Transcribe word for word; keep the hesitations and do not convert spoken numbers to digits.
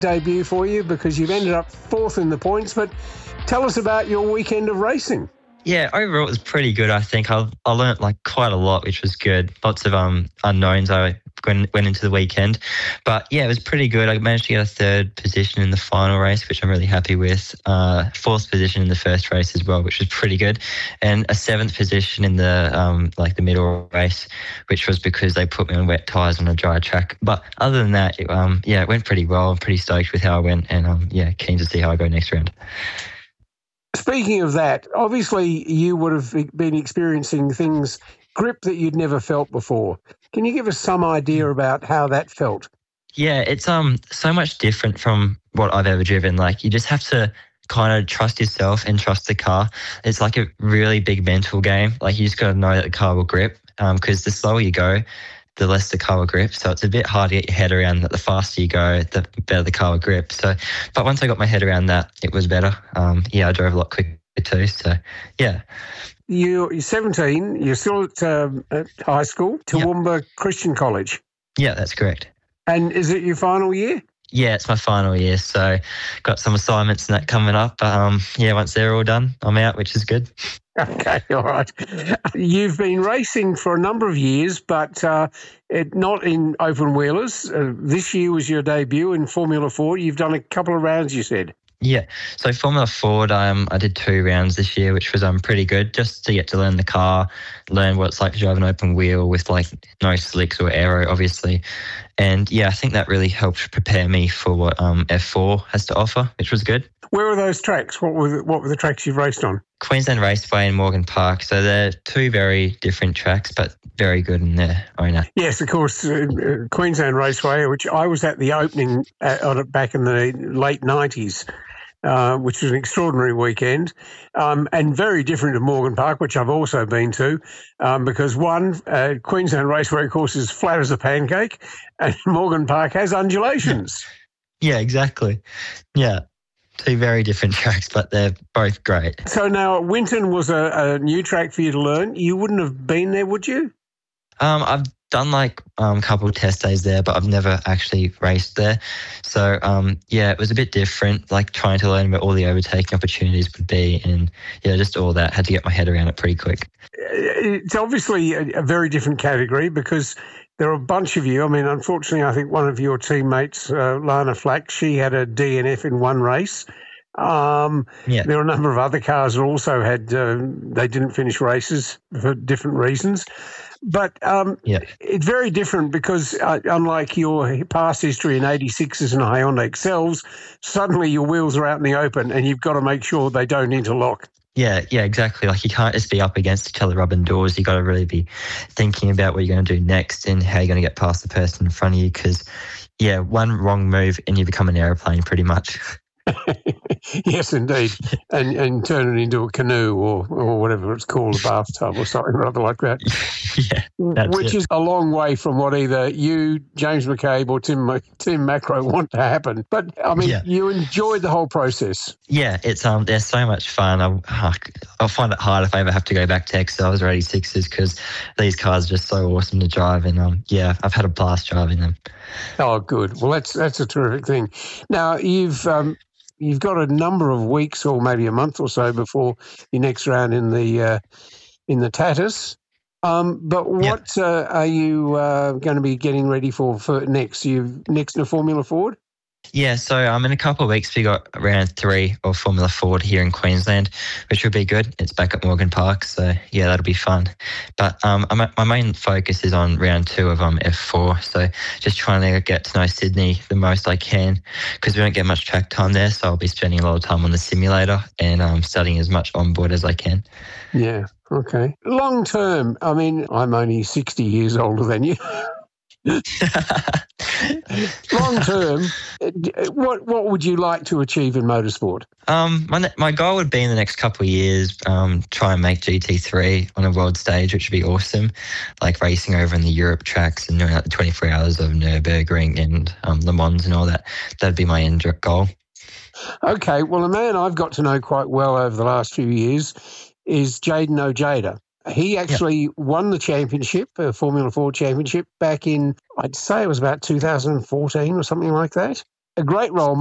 debut for you because you've ended up fourth in the points, but tell us about your weekend of racing. Yeah, overall it was pretty good, I think. I I learnt like quite a lot, which was good. Lots of um unknowns I went, went into the weekend. But yeah, it was pretty good. I managed to get a third position in the final race, which I'm really happy with. Uh, fourth position in the first race as well, which was pretty good. And a seventh position in the um like the middle race, which was because they put me on wet tyres on a dry track. But other than that, it, um yeah, it went pretty well. I'm pretty stoked with how I went, and um yeah, keen to see how I go next round. Speaking of that, obviously you would have been experiencing things, grip that you'd never felt before. Can you give us some idea about how that felt? Yeah, it's um so much different from what I've ever driven. Like, you just have to kind of trust yourself and trust the car. It's like a really big mental game. Like, you just got to know that the car will grip, um, because the slower you go, the less the car will grip. So it's a bit hard to get your head around that. The faster you go, the better the car will grip. So, but once I got my head around that, it was better. Um, yeah, I drove a lot quicker too. So, yeah. You, you're seventeen. You're still at, um, at high school, Toowoomba yep. Christian College. Yeah, that's correct. And is it your final year? Yeah, it's my final year. So got some assignments and that coming up. But, um, yeah, once they're all done, I'm out, which is good. Okay, all right. You've been racing for a number of years, but uh, it, not in open wheelers. Uh, this year was your debut in Formula Ford. You've done a couple of rounds, you said. Yeah, so Formula Ford, um, I did two rounds this year, which was um pretty good, just to get to learn the car, learn what it's like to drive an open wheel with like no slicks or aero, obviously. And yeah, I think that really helped prepare me for what um F four has to offer, which was good. Where were those tracks? What were the, what were the tracks you've raced on? Queensland Raceway and Morgan Park. So they're two very different tracks, but very good in their own right. Yes, of course, uh, uh, Queensland Raceway, which I was at the opening at, on it back in the late nineties. Uh, which was an extraordinary weekend, um, and very different to Morgan Park, which I've also been to, um, because one, uh, Queensland Raceway, of course, is flat as a pancake, and Morgan Park has undulations. Yeah, exactly. Yeah, two very different tracks, but they're both great. So now Winton was a, a new track for you to learn. You wouldn't have been there, would you? Um, I've done like um, a couple of test days there, but I've never actually raced there. So, um, yeah, it was a bit different, like trying to learn where all the overtaking opportunities would be. And, yeah, just all that. Had to get my head around it pretty quick. It's obviously a, a very different category because there are a bunch of you. I mean, unfortunately, I think one of your teammates, uh, Lana Flack, she had a D N F in one race. Um, yeah. There are a number of other cars that also had, uh, they didn't finish races for different reasons. But um, yeah. It's very different because uh, unlike your past history in eighty-sixes and Hyundai Excels, suddenly your wheels are out in the open and you've got to make sure they don't interlock. Yeah, yeah, exactly. Like, you can't just be up against each other rubbing doors. You got to really be thinking about what you're going to do next and how you're going to get past the person in front of you because, yeah, one wrong move and you become an aeroplane pretty much. Yes, indeed, and and turn it into a canoe or or whatever it's called, a bathtub or something or other like that. Yeah, that's which it. is a long way from what either you, James McCabe, or Tim Tim Macro want to happen. But I mean, yeah. You enjoyed the whole process. Yeah, it's um, they're so much fun. I, I'll find it hard if I ever have to go back to Excels or eighty-sixes because these cars are just so awesome to drive, and um, yeah, I've had a blast driving them. Oh, good. Well, that's that's a terrific thing. Now you've um. You've got a number of weeks, or maybe a month or so, before your next round in the uh, in the Tatus. Um, but what yep. uh, are you uh, going to be getting ready for, for next? You next to Formula Ford? Yeah, so um, in a couple of weeks we got round three of Formula Ford here in Queensland, which will be good. It's back at Morgan Park, so yeah, that'll be fun. But um, I'm, my main focus is on round two of um F four, so just trying to get to know Sydney the most I can because we don't get much track time there, so I'll be spending a lot of time on the simulator and um, studying as much on board as I can. Yeah, okay. Long term, I mean, I'm only sixty years older than you. Long term, what what would you like to achieve in motorsport? Um, my my goal would be in the next couple of years, um, try and make G T three on a world stage, which would be awesome. Like racing over in the Europe tracks and doing like the twenty-four hours of Nürburgring and um, Le Mans and all that. That'd be my end goal. Okay, well, a man I've got to know quite well over the last few years is Jayden Ojeda. He actually yep. won the championship, uh, Formula Ford championship, back in, I'd say it was about two thousand fourteen or something like that. a great role